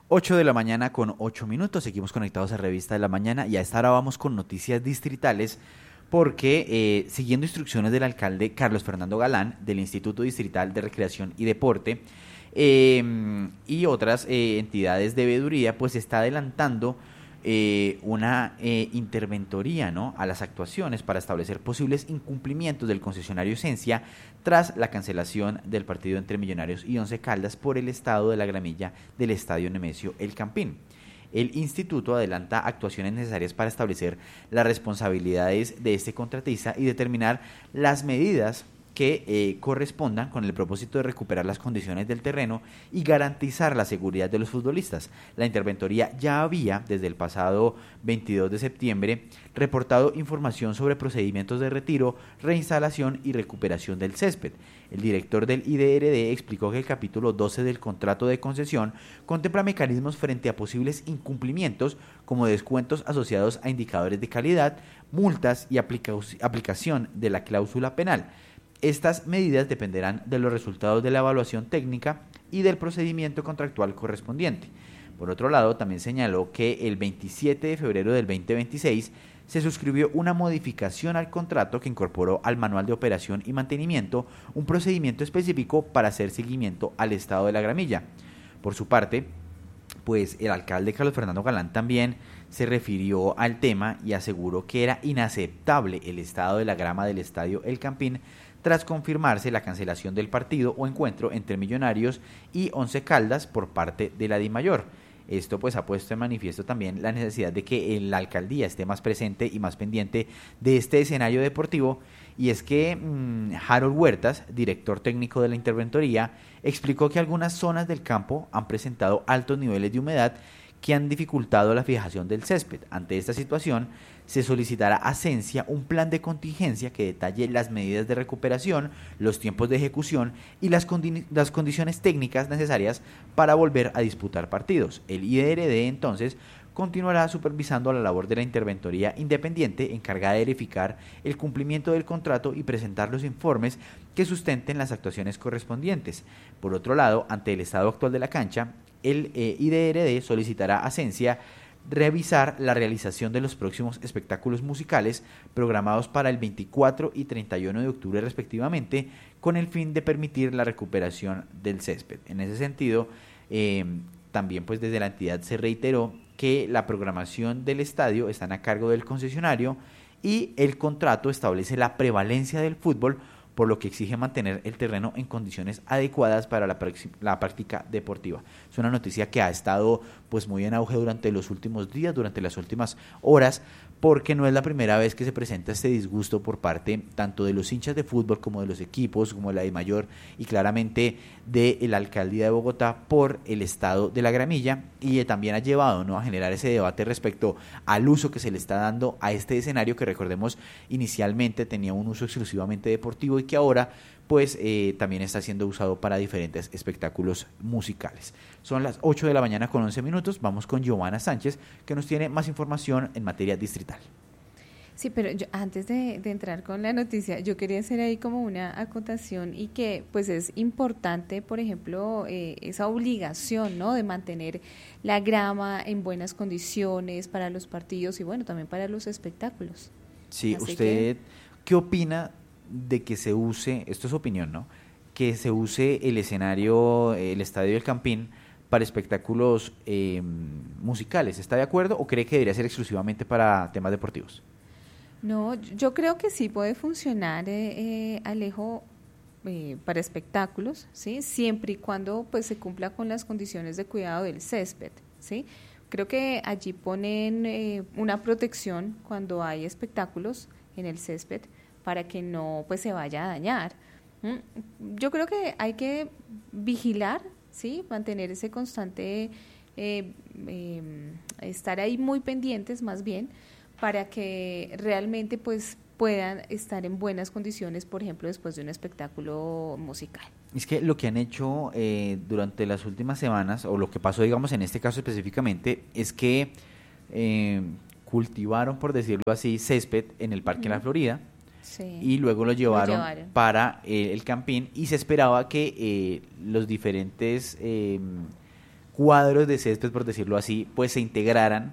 8 de la mañana con 8 minutos, seguimos conectados a Revista de la Mañana y a esta hora vamos con noticias distritales porque siguiendo instrucciones del alcalde Carlos Fernando Galán del Instituto Distrital de Recreación y Deporte y otras entidades de veeduría, pues se está adelantando una interventoría, ¿no?, a las actuaciones para establecer posibles incumplimientos del concesionario Esencia tras la cancelación del partido entre Millonarios y Once Caldas por el estado de la gramilla del estadio Nemesio El Campín. El instituto adelanta actuaciones necesarias para establecer las responsabilidades de este contratista y determinar las medidas que correspondan con el propósito de recuperar las condiciones del terreno y garantizar la seguridad de los futbolistas. La interventoría ya había, desde el pasado 22 de septiembre, reportado información sobre procedimientos de retiro, reinstalación y recuperación del césped. El director del IDRD explicó que el capítulo 12 del contrato de concesión contempla mecanismos frente a posibles incumplimientos como descuentos asociados a indicadores de calidad, multas y aplicación de la cláusula penal. Estas medidas dependerán de los resultados de la evaluación técnica y del procedimiento contractual correspondiente. Por otro lado, también señaló que el 27 de febrero del 2026 se suscribió una modificación al contrato que incorporó al Manual de Operación y Mantenimiento un procedimiento específico para hacer seguimiento al estado de la gramilla. Por su parte, pues el alcalde Carlos Fernando Galán también se refirió al tema y aseguró que era inaceptable el estado de la grama del estadio El Campín tras confirmarse la cancelación del partido o encuentro entre Millonarios y Once Caldas por parte de la DIMAYOR. Esto pues ha puesto en manifiesto también la necesidad de que la alcaldía esté más presente y más pendiente de este escenario deportivo, y es que Harold Huertas, director técnico de la interventoría, explicó que algunas zonas del campo han presentado altos niveles de humedad que han dificultado la fijación del césped. Ante esta situación, se solicitará a Esencia un plan de contingencia que detalle las medidas de recuperación, los tiempos de ejecución y las condiciones técnicas necesarias para volver a disputar partidos. El IDRD entonces continuará supervisando la labor de la interventoría independiente encargada de verificar el cumplimiento del contrato y presentar los informes que sustenten las actuaciones correspondientes. Por otro lado, ante el estado actual de la cancha, el IDRD solicitará a Esencia revisar la realización de los próximos espectáculos musicales programados para el 24 y 31 de octubre respectivamente, con el fin de permitir la recuperación del césped. En ese sentido, también pues desde la entidad se reiteró que la programación del estadio está a cargo del concesionario y el contrato establece la prevalencia del fútbol, por lo que exige mantener el terreno en condiciones adecuadas para la práctica deportiva. Es una noticia que ha estado pues muy en auge durante los últimos días, durante las últimas horas, porque no es la primera vez que se presenta este disgusto por parte tanto de los hinchas de fútbol como de los equipos, como de la DIMAYOR y claramente de la alcaldía de Bogotá por el estado de la gramilla, y también ha llevado, ¿no?, a generar ese debate respecto al uso que se le está dando a este escenario que, recordemos, inicialmente tenía un uso exclusivamente deportivo y que ahora pues también está siendo usado para diferentes espectáculos musicales. Son las 8 de la mañana con 11 minutos, vamos con Giovanna Sánchez, que nos tiene más información en materia distrital. Sí, pero antes de entrar con la noticia, yo quería hacer ahí como una acotación y que pues es importante, por ejemplo, esa obligación, ¿no?, de mantener la grama en buenas condiciones para los partidos y bueno, también para los espectáculos. Sí, Así ¿usted qué opina de que se use, esto es opinión, ¿no?, que se use el escenario, el estadio del Campín para espectáculos musicales? ¿Está de acuerdo o cree que debería ser exclusivamente para temas deportivos? No, yo creo que sí puede funcionar, Alejo, para espectáculos, ¿sí?, siempre y cuando pues se cumpla con las condiciones de cuidado del césped, ¿sí? Creo que allí ponen una protección cuando hay espectáculos en el césped para que no pues se vaya a dañar. Yo creo que hay que vigilar, ¿sí?, mantener ese constante, estar ahí muy pendientes más bien, para que realmente pues puedan estar en buenas condiciones, por ejemplo, después de un espectáculo musical. Es que lo que han hecho durante las últimas semanas, o lo que pasó, digamos, en este caso específicamente, es que cultivaron, por decirlo así, césped en el Parque La Florida, sí, y luego lo llevaron para el Campín, y se esperaba que los diferentes cuadros de césped, por decirlo así, pues se integraran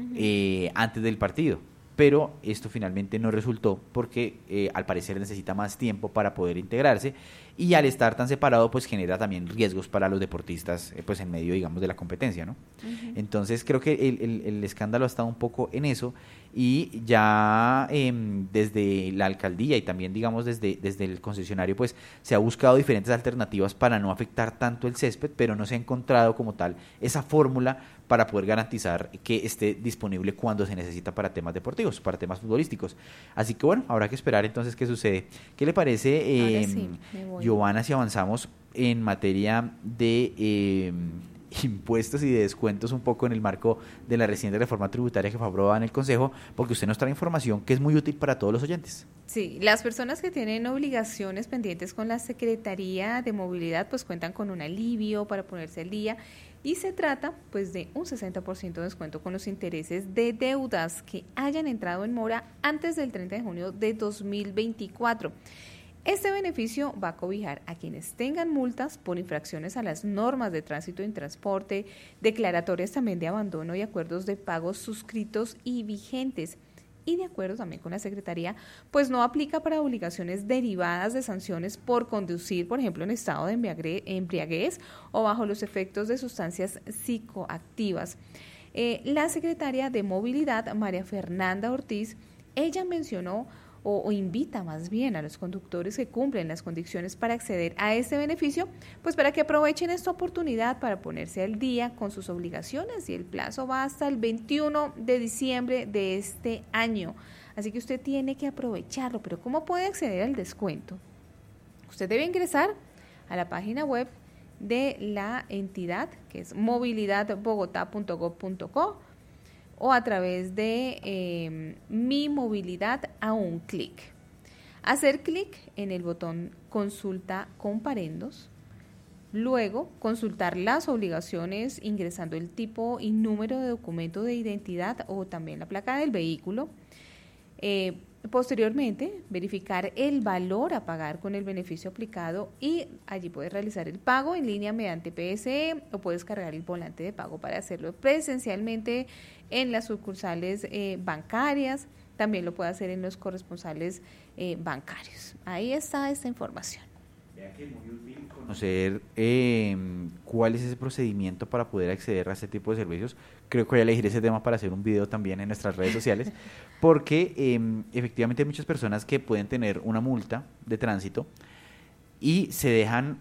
antes del partido. Pero esto finalmente no resultó porque al parecer necesita más tiempo para poder integrarse, y al estar tan separado pues genera también riesgos para los deportistas pues en medio, digamos, de la competencia, ¿no? Entonces creo que el escándalo ha estado un poco en eso, y ya desde la alcaldía y también, digamos, desde el concesionario pues se ha buscado diferentes alternativas para no afectar tanto el césped, pero no se ha encontrado como tal esa fórmula para poder garantizar que esté disponible cuando se necesita para temas deportivos, para temas futbolísticos. Así que bueno, habrá que esperar entonces qué sucede. ¿Qué le parece, Sí, Giovanna, si avanzamos en materia de impuestos y de descuentos un poco en el marco de la reciente reforma tributaria que fue aprobada en el Consejo, porque usted nos trae información que es muy útil para todos los oyentes? Sí, las personas que tienen obligaciones pendientes con la Secretaría de Movilidad pues cuentan con un alivio para ponerse al día, y se trata pues de un 60% de descuento con los intereses de deudas que hayan entrado en mora antes del 30 de junio de 2024. Este beneficio va a cobijar a quienes tengan multas por infracciones a las normas de tránsito y transporte, declaratorias también de abandono y acuerdos de pagos suscritos y vigentes. Y de acuerdo también con la Secretaría, pues no aplica para obligaciones derivadas de sanciones por conducir, por ejemplo, en estado de embriaguez o bajo los efectos de sustancias psicoactivas. La secretaria de Movilidad, María Fernanda Ortiz, ella mencionó o invita más bien a los conductores que cumplen las condiciones para acceder a este beneficio, pues para que aprovechen esta oportunidad para ponerse al día con sus obligaciones, y el plazo va hasta el 21 de diciembre de este año. Así que usted tiene que aprovecharlo. Pero ¿cómo puede acceder al descuento? Usted debe ingresar a la página web de la entidad, que es movilidadbogotá.gov.co, o a través de Mi Movilidad a un clic. Hacer clic en el botón Consulta comparendos, luego consultar las obligaciones ingresando el tipo y número de documento de identidad o también la placa del vehículo. Posteriormente, verificar el valor a pagar con el beneficio aplicado, y allí puedes realizar el pago en línea mediante PSE, o puedes cargar el volante de pago para hacerlo presencialmente en las sucursales bancarias. También lo puede hacer en los corresponsales bancarios. Ahí está esta información. Vea que es muy útil conocer cuál es ese procedimiento para poder acceder a este tipo de servicios. Creo que voy a elegir ese tema para hacer un video también en nuestras redes sociales, porque efectivamente hay muchas personas que pueden tener una multa de tránsito y se dejan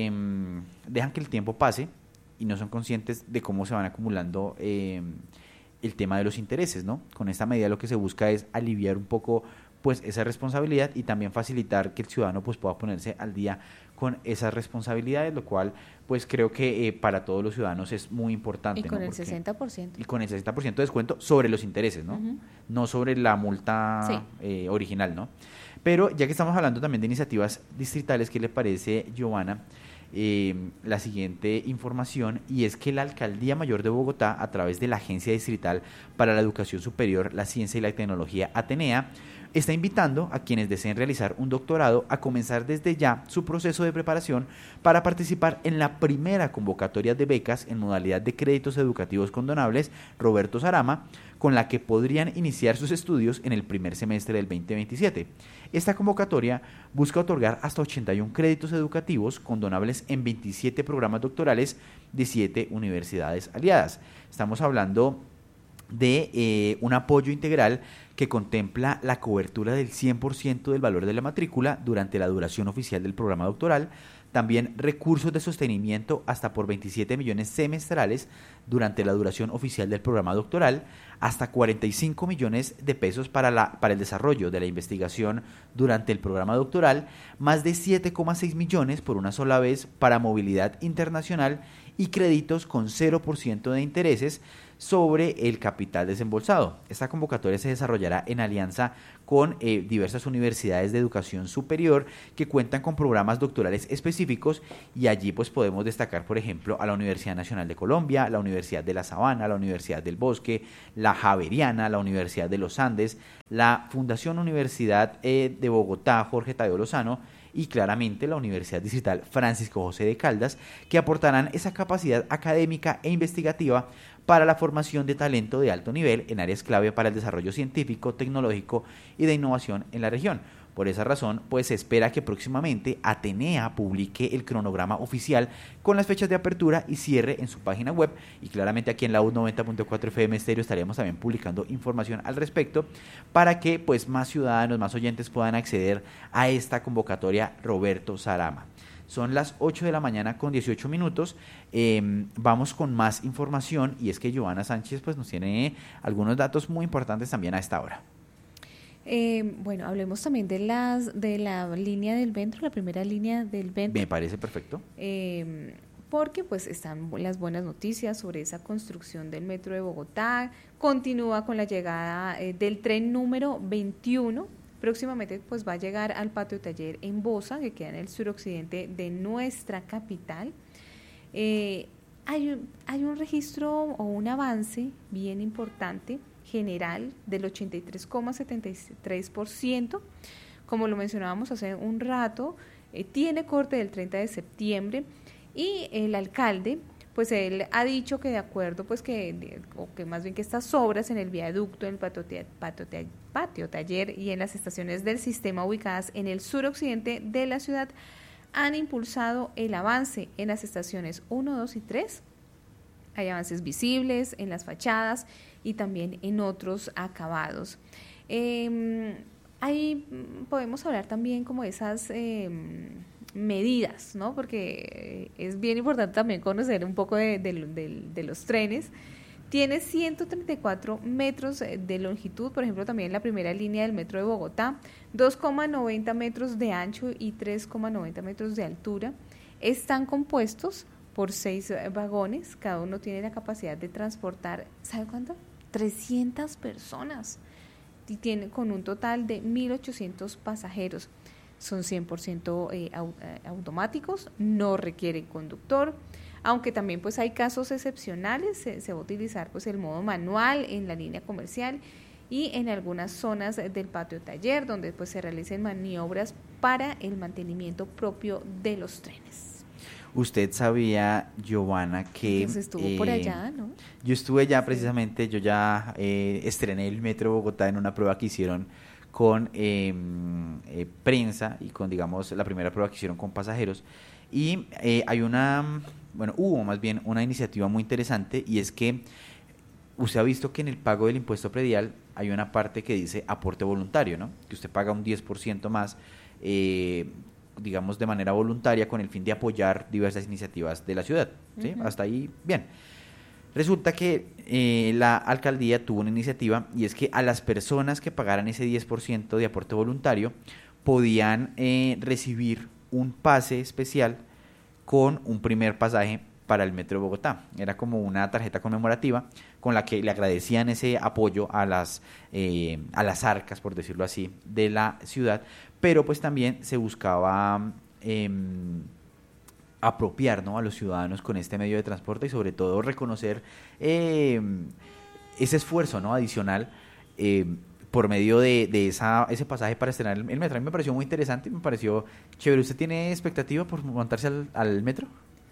que el tiempo pase y no son conscientes de cómo se van acumulando el tema de los intereses, ¿no? Con esta medida lo que se busca es aliviar un poco pues esa responsabilidad y también facilitar que el ciudadano pues pueda ponerse al día con esas responsabilidades, lo cual pues creo que para todos los ciudadanos es muy importante. Y con ¿no? el 60%. Y con el 60% de descuento sobre los intereses, ¿no? No sobre la multa original, ¿no? Pero ya que estamos hablando también de iniciativas distritales, ¿qué le parece, Giovanna, la siguiente información? Y es que la Alcaldía Mayor de Bogotá, a través de la Agencia Distrital para la Educación Superior, la Ciencia y la Tecnología, Atenea, está invitando a quienes deseen realizar un doctorado a comenzar desde ya su proceso de preparación para participar en la primera convocatoria de becas en modalidad de créditos educativos condonables Roberto Sarama, con la que podrían iniciar sus estudios en el primer semestre del 2027. Esta convocatoria busca otorgar hasta 81 créditos educativos condonables en 27 programas doctorales de 7 universidades aliadas. Estamos hablando de un apoyo integral que contempla la cobertura del 100% del valor de la matrícula durante la duración oficial del programa doctoral, también recursos de sostenimiento hasta por 27 millones semestrales durante la duración oficial del programa doctoral, hasta 45 millones de pesos para el desarrollo de la investigación durante el programa doctoral, más de 7,6 millones por una sola vez para movilidad internacional y créditos con 0% de intereses sobre el capital desembolsado. Esta convocatoria se desarrollará en alianza con diversas universidades de educación superior que cuentan con programas doctorales específicos, y allí pues podemos destacar, por ejemplo, a la Universidad Nacional de Colombia, la Universidad de La Sabana, la Universidad del Bosque, la Javeriana, la Universidad de los Andes, la Fundación Universidad de Bogotá, Jorge Tadeo Lozano, y claramente la Universidad Distrital Francisco José de Caldas, que aportarán esa capacidad académica e investigativa para la formación de talento de alto nivel en áreas clave para el desarrollo científico, tecnológico y de innovación en la región. Por esa razón, pues se espera que próximamente Atenea publique el cronograma oficial con las fechas de apertura y cierre en su página web, y claramente aquí en la UD 90.4 FM Estéreo estaremos también publicando información al respecto para que pues más ciudadanos, más oyentes puedan acceder a esta convocatoria Roberto Sarama. Son las 8 de la mañana con 18 minutos. Vamos con más información, y es que Joana Sánchez pues nos tiene algunos datos muy importantes también a esta hora. Bueno, hablemos también de la línea del metro, la primera línea del metro. Me parece perfecto. Porque pues están las buenas noticias sobre esa construcción del metro de Bogotá. Continúa con la llegada del tren número 21. Próximamente pues va a llegar al patio taller en Bosa, que queda en el suroccidente de nuestra capital. Hay un registro o un avance bien importante general del 83,73%, como lo mencionábamos hace un rato, tiene corte del 30 de septiembre, y el alcalde, pues él ha dicho que de acuerdo, pues que más bien que estas obras en el viaducto, en el patio taller y en las estaciones del sistema ubicadas en el suroccidente de la ciudad han impulsado el avance en las estaciones 1, 2 y 3. Hay avances visibles en las fachadas y también en otros acabados. Ahí podemos hablar también como de esas medidas, ¿no? Porque es bien importante también conocer un poco de los trenes. Tiene 134 metros de longitud, por ejemplo, también la primera línea del metro de Bogotá, 2,90 metros de ancho y 3,90 metros de altura. Están compuestos por 6 vagones, cada uno tiene la capacidad de transportar, ¿sabe cuánto? 300 personas, y tiene con un total de 1.800 pasajeros. Son 100% automáticos, no requieren conductor, aunque también pues hay casos excepcionales, se va a utilizar pues el modo manual en la línea comercial y en algunas zonas del patio taller, donde pues se realicen maniobras para el mantenimiento propio de los trenes. Usted sabía, Giovanna, que... Pues estuvo por allá, ¿no? Yo estuve ya precisamente, yo ya estrené el Metro Bogotá en una prueba que hicieron con prensa y con, digamos, la primera prueba que hicieron con pasajeros. Y hubo más bien una iniciativa muy interesante, y es que usted ha visto que en el pago del impuesto predial hay una parte que dice aporte voluntario, ¿no? Que usted paga un 10% más, digamos, de manera voluntaria con el fin de apoyar diversas iniciativas de la ciudad, ¿sí? Uh-huh. Hasta ahí, bien. Resulta que la alcaldía tuvo una iniciativa, y es que a las personas que pagaran ese 10% de aporte voluntario podían recibir un pase especial con un primer pasaje para el Metro de Bogotá. Era como una tarjeta conmemorativa con la que le agradecían ese apoyo a las arcas, por decirlo así, de la ciudad, pero pues también se buscaba apropiar, ¿no?, a los ciudadanos con este medio de transporte, y sobre todo reconocer ese esfuerzo, ¿no?, adicional por medio de ese pasaje para estrenar el metro. A mí me pareció muy interesante y me pareció chévere. ¿Usted tiene expectativa por montarse al metro?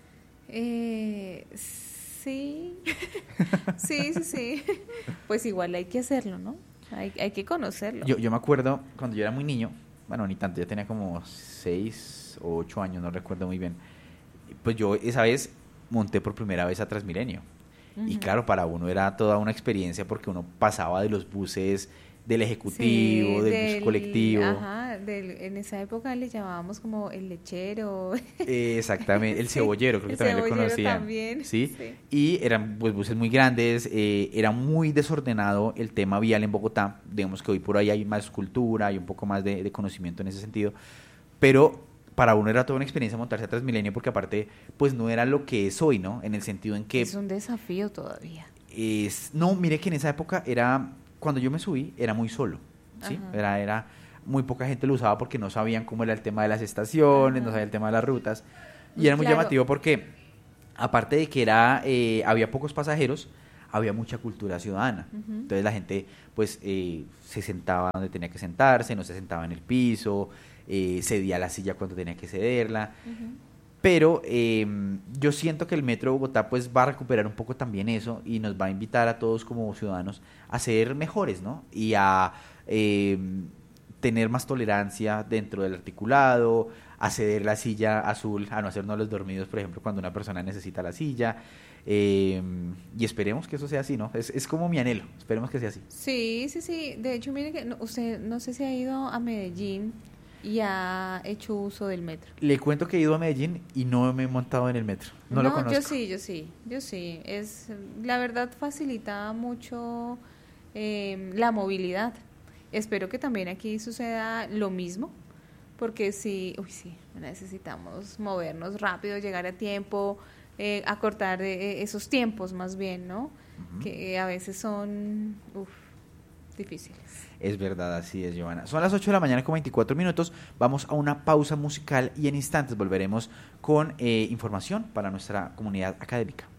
Sí. sí. Pues igual hay que hacerlo, ¿no? Hay que conocerlo. Yo me acuerdo cuando yo era muy niño, bueno, ni tanto, yo tenía como 6 o 8 años, no recuerdo muy bien. Pues yo esa vez monté por primera vez a Transmilenio. Uh-huh. Y claro, para uno era toda una experiencia, porque uno pasaba de los buses del ejecutivo, sí, del bus colectivo. Ajá, en esa época le llamábamos como el lechero. Exactamente, el cebollero, creo que también le conocían. También, ¿sí? Y eran pues buses muy grandes, era muy desordenado el tema vial en Bogotá. Digamos que hoy por ahí hay más cultura, hay un poco más de conocimiento en ese sentido, pero para uno era toda una experiencia montarse a Transmilenio, porque aparte pues no era lo que es hoy, ¿no? En el sentido en que... Es un desafío todavía. No, mire que en esa época era... Cuando yo me subí era muy solo, ¿sí? Era muy poca gente lo usaba porque no sabían cómo era el tema de las estaciones, no sabían el tema de las rutas, y era muy llamativo porque aparte de que había pocos pasajeros, había mucha cultura ciudadana. Entonces la gente pues se sentaba donde tenía que sentarse, no se sentaba en el piso, cedía la silla cuando tenía que cederla. Ujú. Pero yo siento que el Metro de Bogotá pues va a recuperar un poco también eso y nos va a invitar a todos como ciudadanos a ser mejores, ¿no? Y a tener más tolerancia dentro del articulado, a ceder la silla azul, a no hacernos los dormidos, por ejemplo, cuando una persona necesita la silla. Y esperemos que eso sea así, ¿no? Es como mi anhelo, esperemos que sea así. Sí, sí, sí. De hecho, mire que usted no sé si ha ido a Medellín y ha hecho uso del metro. Le cuento que he ido a Medellín y no me he montado en el metro, no lo conozco. yo sí. La verdad facilita mucho la movilidad. Espero que también aquí suceda lo mismo, porque sí, necesitamos movernos rápido, llegar a tiempo, acortar esos tiempos más bien, ¿no? Ujú. Que a veces son difíciles. Es verdad, así es, Giovanna. Son las 8 de la mañana con 24 minutos. Vamos a una pausa musical y en instantes volveremos con información para nuestra comunidad académica.